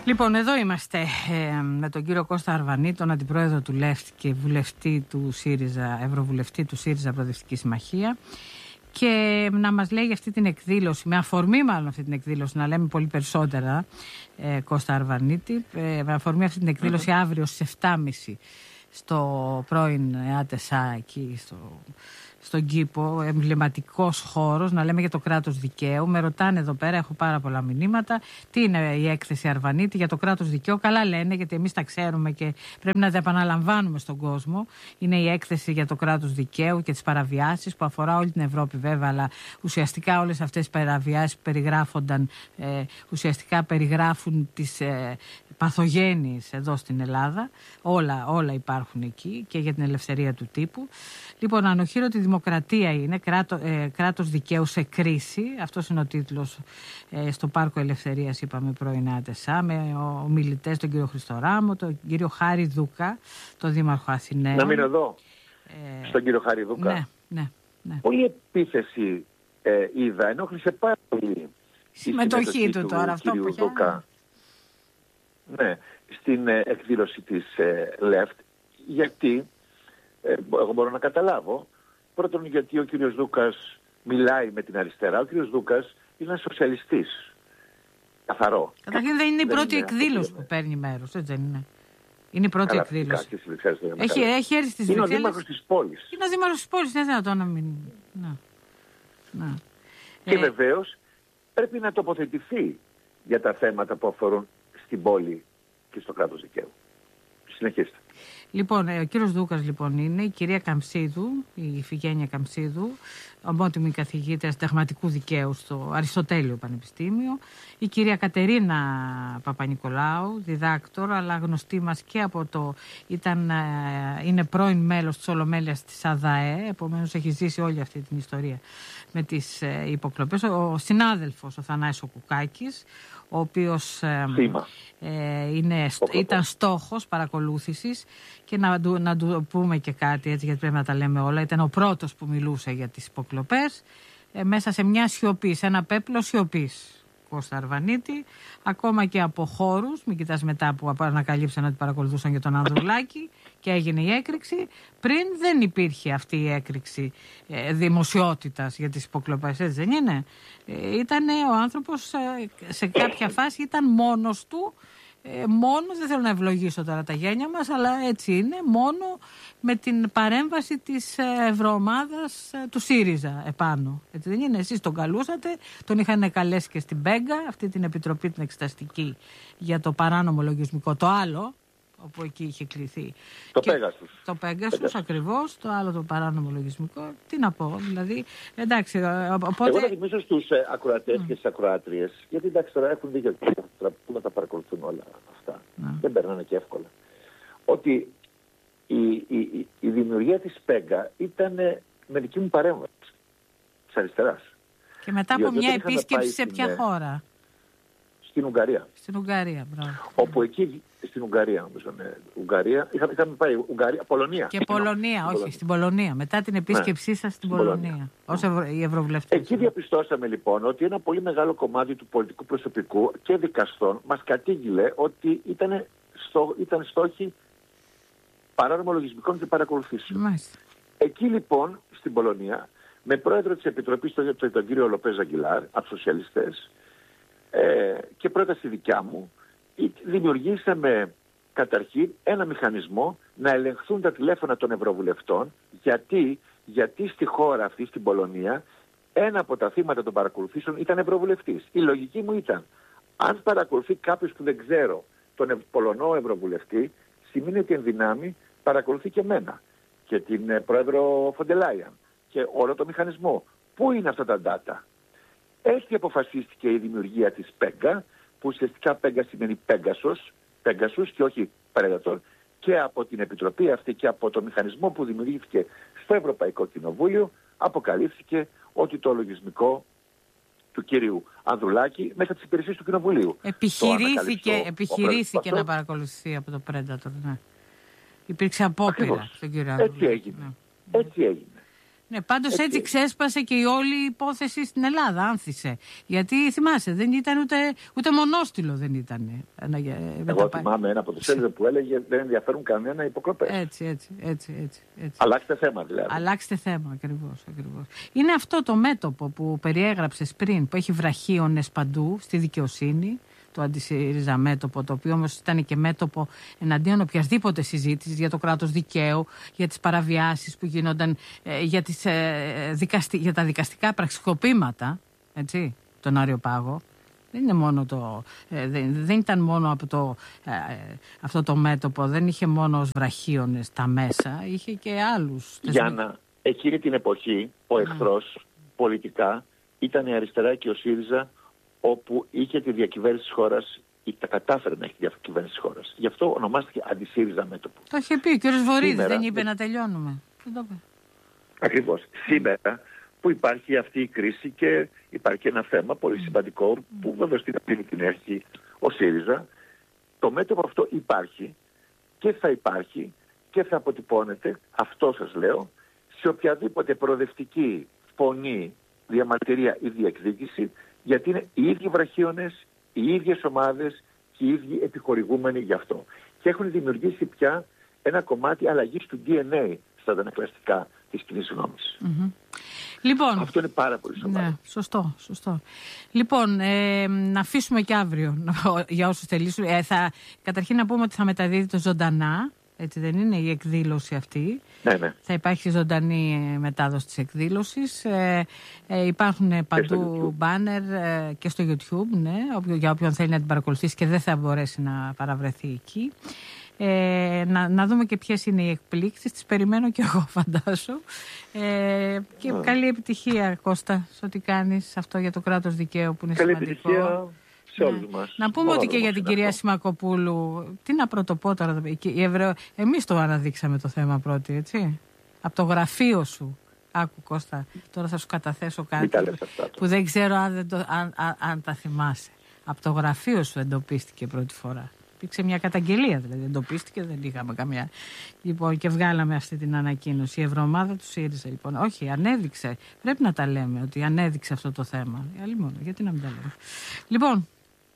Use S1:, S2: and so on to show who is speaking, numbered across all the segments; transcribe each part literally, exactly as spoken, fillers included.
S1: Λοιπόν, εδώ είμαστε ε, με τον κύριο Κώστα Αρβανίτη, τον αντιπρόεδρο του ΛΕΦΤ και βουλευτή του ΣΥΡΙΖΑ, ευρωβουλευτή του ΣΥΡΙΖΑ Προοδευτική Συμμαχία, και να μας λέει για αυτή την εκδήλωση, με αφορμή μάλλον αυτή την εκδήλωση, να λέμε πολύ περισσότερα, ε, Κώστα Αρβανίτη, ε, με αφορμή αυτή την εκδήλωση mm-hmm. αύριο στις επτά και μισή στο πρώην ΑΤΕΣΑ εκεί στο... στον κήπο, εμβληματικός χώρος, να λέμε για το κράτος δικαίου. Με ρωτάνε εδώ πέρα, έχω πάρα πολλά μηνύματα, τι είναι η έκθεση Αρβανίτη για το κράτος δικαίου. Καλά λένε, γιατί εμείς τα ξέρουμε και πρέπει να τα επαναλαμβάνουμε στον κόσμο. Είναι η έκθεση για το κράτος δικαίου και τις παραβιάσεις που αφορά όλη την Ευρώπη βέβαια, αλλά ουσιαστικά όλες αυτές τις παραβιάσεις που περιγράφονταν, ε, ουσιαστικά περιγράφουν τις ε, παθογένειες εδώ στην Ελλάδα. Όλα, όλα υπάρχουν εκεί και για την ελευθερία του τύπου. Λοιπόν, ανοχήρωτη δημοκρατία είναι, κράτο, ε, κράτος δικαίου σε κρίση. Αυτός είναι ο τίτλος ε, στο Πάρκο Ελευθερίας, είπαμε, πρώην ΑΤΕΣΑ, με ομιλητές τον κύριο Χριστοράμο, τον κύριο Χάρη Δούκα, τον Δήμαρχο Αθηναίων.
S2: Να μείνω εδώ, ε, στον κύριο Χάρη Δούκα.
S1: Ναι, ναι, ναι.
S2: Πολύ επίθεση ε, είδα, ενόχλησε πάρα πολύ η
S1: συμμετοχή, συμμετοχή του,
S2: του
S1: τώρα, αυτό που
S2: Δούκα. Ναι, στην ε, εκδήλωση της ε, ΛΕΦΤ, γιατί ε, εγώ μπορώ να καταλάβω. Πρώτον, γιατί ο κύριος Δούκας μιλάει με την αριστερά. Ο κύριος Δούκας είναι ένας σοσιαλιστής. Καθαρό.
S1: Καταρχήν δεν είναι η πρώτη εκδήλωση που παίρνει μέρος, έτσι δεν είναι? Είναι η πρώτη
S2: καλά,
S1: εκδήλωση.
S2: Φυσικά,
S1: έχει, έχει έρθει στις Βρυξέλλες.
S2: Είναι ο δήμαρχος της πόλης.
S1: Είναι ο δήμαρχος της πόλης, δεν δυνατόν να μην... Να. Να.
S2: Και
S1: ε...
S2: βεβαίως πρέπει να τοποθετηθεί για τα θέματα που αφορούν στην πόλη και στο κράτος δικαίου. Συνεχίστε.
S1: Λοιπόν, ο κύριος Δούκας λοιπόν είναι, η κυρία Καμψίδου, η Ιφηγένεια Καμψίδου, ομότιμη καθηγήτρια συνταγματικού δικαίου στο Αριστοτέλειο Πανεπιστήμιο, η κυρία Κατερίνα Παπανικολάου, διδάκτορα, αλλά γνωστή μας και από το, ήταν, είναι πρώην μέλος της Ολομέλειας της ΑΔΑΕ, επομένως έχει ζήσει όλη αυτή την ιστορία με τις υποκλοπές. Ο συνάδελφος, ο Θανάης ο Κουκάκης, ο οποίος ε, είναι, ήταν στόχος παρακολούθησης, και να του, να του πούμε και κάτι έτσι, γιατί πρέπει να τα λέμε όλα. Ήταν ο πρώτος που μιλούσε για τις υποκλοπές ε, μέσα σε μια σιωπή, σε ένα πέπλο σιωπής. Κώστα Αρβανίτη, ακόμα και από χώρους, μην κοιτάς μετά που ανακαλύψαν ότι παρακολουθούσαν και τον Ανδρουλάκη και έγινε η έκρηξη. Πριν δεν υπήρχε αυτή η έκρηξη ε, δημοσιότητας για τις υποκλοπές, έτσι δεν είναι? Ε, ήταν ο άνθρωπος ε, σε κάποια φάση ήταν μόνος του, ε, μόνος, δεν θέλω να ευλογήσω τώρα τα γένια μας, αλλά έτσι είναι, μόνο με την παρέμβαση της ευρωομάδας του ΣΥΡΙΖΑ επάνω. Έτσι δεν είναι? Εσείς τον καλούσατε, τον είχαν καλέσει και στην Πέγκα, αυτή την επιτροπή την εξεταστική για το παράνομο λογισμικό, το άλλο, όπου εκεί είχε κληθεί.
S2: Το Πέγασους.
S1: Το Πέγασους ακριβώς, το άλλο το παράνομο λογισμικό. Τι να πω, δηλαδή, εντάξει, οπότε...
S2: Εγώ θα θυμίσω στους ε, ακροατές mm. και στις ακροάτριες, γιατί εντάξει τώρα έχουν δίκιο που να τα παρακολουθούν όλα αυτά. Mm. Δεν περνάνε και εύκολα. Ότι η, η, η, η δημιουργία της Πέγκα ήταν ε, με δική μου παρέμβαση της αριστεράς. Και μετά από
S1: μια επίσκεψη σε ποια στην, χώρα?
S2: Στην Ουγγαρία.
S1: Στην Ουγγαρία, μπράβο.
S2: Όπου εκεί, στην Ουγγαρία νομίζω, ναι. Ουγγαρία, είχαμε, είχαμε πάει Ουγγαρία, Πολωνία.
S1: Και Πολωνία, όχι, Πολωνία. Στην Πολωνία. Μετά την επίσκεψή ναι, σας στην Πολωνία, Πολωνία. Ως ευρω, οι ευρωβουλευτές.
S2: Εκεί διαπιστώσαμε λοιπόν ότι ένα πολύ μεγάλο κομμάτι του πολιτικού προσωπικού και δικαστών μας κατήγγειλε ότι ήταν, στο, ήταν στόχοι παράνομων λογισμικών και παρακολουθήσεων.
S1: Μάλιστα.
S2: Εκεί λοιπόν, στην Πολωνία, με πρόεδρο της Επιτροπής τον, τον κύριο Λοπέζ Αγγιλάρ, από τους σοσιαλιστές, ε, και πρόταση δικιά μου, δημιουργήσαμε καταρχήν ένα μηχανισμό να ελεγχθούν τα τηλέφωνα των ευρωβουλευτών. Γιατί, γιατί στη χώρα αυτή, στην Πολωνία, ένα από τα θύματα των παρακολουθήσεων ήταν ευρωβουλευτής. Η λογική μου ήταν, αν παρακολουθεί κάποιος που δεν ξέρω τον Πολωνό ευρωβουλευτή, σημαίνει ότι εν δυνάμει παρακολουθεί και εμένα και την ε, πρόεδρο Φοντελάιαν και όλο το μηχανισμό. Πού είναι αυτά τα data? Έτσι αποφασίστηκε η δημιουργία της Πέγκα, που ουσιαστικά Πέγκα σημαίνει Πέγκασος, Πέγκασους και όχι Predator, και από την Επιτροπή αυτή και από το μηχανισμό που δημιουργήθηκε στο Ευρωπαϊκό Κοινοβούλιο αποκαλύφθηκε ότι το λογισμικό του κύριου Ανδρουλάκη μέσα τις υπηρεσίες του Κοινοβουλίου.
S1: Επιχειρήθηκε, επιχειρήθηκε να παρακολουθεί από το Predator, ναι. Υπήρξε απόπειρα στον κύριο Ανδρουλάκη.
S2: Έτσι έγινε. Ναι. Έτσι έγινε.
S1: Ναι, πάντως έτσι. έτσι ξέσπασε και η όλη υπόθεση στην Ελλάδα, άνθησε. Γιατί θυμάσαι, δεν ήταν ούτε, ούτε μονόστιλο δεν ήταν.
S2: Εγώ θυμάμαι ένα από τους Έλληνες που έλεγε δεν ενδιαφέρουν κανένα υποκλοπές.
S1: Έτσι, έτσι, έτσι, έτσι, έτσι.
S2: Αλλάξτε θέμα δηλαδή.
S1: Αλλάξτε θέμα, ακριβώς, ακριβώς. Είναι αυτό το μέτωπο που περιέγραψες πριν, που έχει βραχίονες παντού στη δικαιοσύνη, το αντισύριζα μέτωπο, το οποίο όμως ήταν και μέτωπο εναντίον οποιασδήποτε συζήτηση για το κράτος δικαίου, για τις παραβιάσεις που γίνονταν, ε, για, τις, ε, δικαστι... για τα δικαστικά πραξικοπήματα, έτσι, τον Άριο Πάγο. Δεν είναι μόνο το, ε, δεν, δεν ήταν μόνο από το, ε, αυτό το μέτωπο, δεν είχε μόνο ως βραχίονες τα μέσα, είχε και άλλους.
S2: Γιάννα, εκείνη την εποχή ο εχθρός mm. πολιτικά ήταν η αριστερά και ο ΣΥΡΙΖΑ, όπου είχε τη διακυβέρνηση της χώρας ή τα κατάφερε να έχει τη διακυβέρνηση της χώρας. Γι' αυτό ονομάστηκε αντισύριζα μέτωπο.
S1: Το είχε πει ο κ. Βορύδης, δεν είπε να τελειώνουμε. Δεν το είπε.
S2: Ακριβώς. Σήμερα που υπάρχει αυτή η κρίση και υπάρχει ένα θέμα πολύ σημαντικό mm. που βέβαια στην αρχή την έχει ο ΣΥΡΙΖΑ, το μέτωπο αυτό υπάρχει και θα υπάρχει και θα αποτυπώνεται, αυτό σας λέω, σε οποιαδήποτε προοδευτική φωνή, διαμαρτυρία ή διεκδίκηση, γιατί είναι οι ίδιοι βραχίονες, οι ίδιες ομάδες και οι ίδιοι επιχορηγούμενοι γι' αυτό. Και έχουν δημιουργήσει πια ένα κομμάτι αλλαγής του ντι εν έι στα ανακλαστικά της κοινής γνώμης.
S1: Mm-hmm. Λοιπόν,
S2: αυτό είναι πάρα πολύ σοβαρό.
S1: Ναι, σωστό, σωστό. Λοιπόν, ε, να αφήσουμε και αύριο για όσους θελήσουν. Ε, θα, καταρχήν να πούμε ότι θα μεταδίδεται ζωντανά. Έτσι δεν είναι η εκδήλωση αυτή.
S2: Ναι, ναι.
S1: Θα υπάρχει ζωντανή μετάδοση της εκδήλωσης. Ε, ε, υπάρχουν παντού μπάνερ ε, και στο YouTube, ναι, για όποιον θέλει να την παρακολουθήσει και δεν θα μπορέσει να παραβρεθεί εκεί. Ε, να, να δούμε και ποιες είναι οι εκπλήξεις. Τις περιμένω και εγώ, φαντάσου. Ε, και yeah. καλή επιτυχία, Κώστα, σε ό,τι κάνεις αυτό για το κράτος δικαίου που είναι
S2: καλή
S1: σημαντικό.
S2: Επιτυχία. Σε όλους
S1: ναι.
S2: μας.
S1: Να πούμε Μόνο ότι και για την κυρία αυτό. Σιμακοπούλου, τι να πρωτοπώ τώρα, Ευρω... εμείς το αναδείξαμε το θέμα πρώτη, έτσι, από το γραφείο σου. Άκου, Κώστα, τώρα θα σου καταθέσω κάτι που, που δεν ξέρω αν, δεν το, αν, αν, αν τα θυμάσαι. Από το γραφείο σου εντοπίστηκε πρώτη φορά. Υπήρξε μια καταγγελία, δηλαδή εντοπίστηκε, δεν είχαμε καμία. Λοιπόν, και βγάλαμε αυτή την ανακοίνωση. Η Ευρωομάδα του ΣΥΡΙΖΑ, λοιπόν. Όχι, ανέδειξε. Πρέπει να τα λέμε ότι ανέδειξε αυτό το θέμα. Άλλη μόνο, γιατί να μην τα λέμε. Λοιπόν.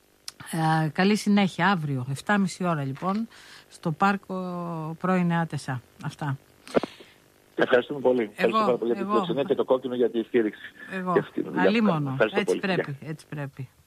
S1: Ε, καλή συνέχεια αύριο, εφτά και μισή ώρα λοιπόν, στο πάρκο πρώην ΑΤΕΣΑ. Αυτά.
S2: Ευχαριστούμε πολύ.
S1: Εγώ,
S2: Ευχαριστώ πάρα πολύ για την
S1: εγώ,
S2: και το κόκκινο για τη στήριξη.
S1: Εγώ, αλλή μόνο. Έτσι πρέπει, έτσι πρέπει.